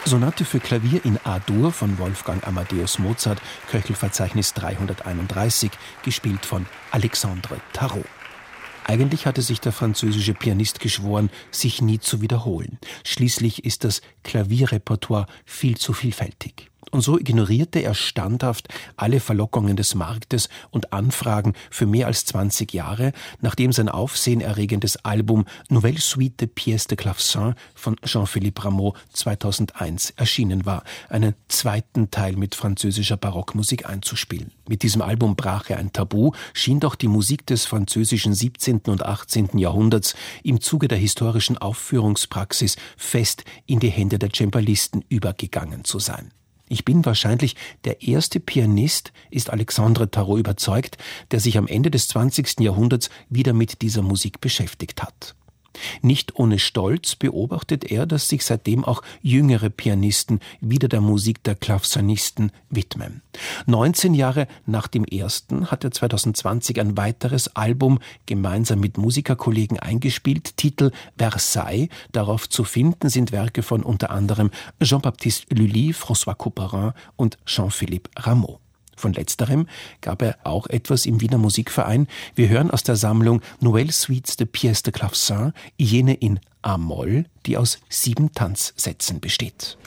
Sonate für Klavier in A-Dur von Wolfgang Amadeus Mozart, Köchelverzeichnis 331, gespielt von Alexandre Tarot. Eigentlich hatte sich der französische Pianist geschworen, sich nie zu wiederholen. Schließlich ist das Klavierrepertoire viel zu vielfältig. Und so ignorierte er standhaft alle Verlockungen des Marktes und Anfragen für mehr als 20 Jahre, nachdem sein aufsehenerregendes Album Nouvelle Suite de Pièces de Clavecin von Jean-Philippe Rameau 2001 erschienen war, einen zweiten Teil mit französischer Barockmusik einzuspielen. Mit diesem Album brach er ein Tabu, schien doch die Musik des französischen 17. und 18. Jahrhunderts im Zuge der historischen Aufführungspraxis fest in die Hände der Cembalisten übergegangen zu sein. Ich bin wahrscheinlich der erste Pianist, ist Alexandre Tarot überzeugt, der sich am Ende des 20. Jahrhunderts wieder mit dieser Musik beschäftigt hat. Nicht ohne Stolz beobachtet er, dass sich seitdem auch jüngere Pianisten wieder der Musik der Clavecinisten widmen. 19 Jahre nach dem ersten hat er 2020 ein weiteres Album gemeinsam mit Musikerkollegen eingespielt, Titel Versailles. Darauf zu finden sind Werke von unter anderem Jean-Baptiste Lully, François Couperin und Jean-Philippe Rameau. Von letzterem gab er auch etwas im Wiener Musikverein. Wir hören aus der Sammlung Nouvelle Suites de Pièces de Clavecin jene in A-Moll, die aus 7 Tanzsätzen besteht.